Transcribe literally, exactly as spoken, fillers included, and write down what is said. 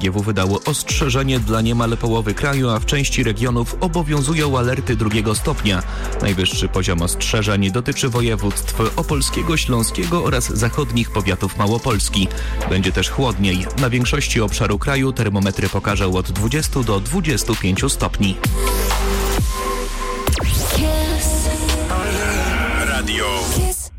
G W wydało ostrzeżenie dla niemal połowy kraju, a w części regionów obowiązują alerty drugiego stopnia. Najwyższy poziom ostrzeżeń dotyczy województw opolskiego, śląskiego oraz zachodnich powiatów Małopolski. Będzie też chłodniej. Na większości obszaru kraju termometry pokażą od dwudziestu do dwudziestu pięciu stopni. Radio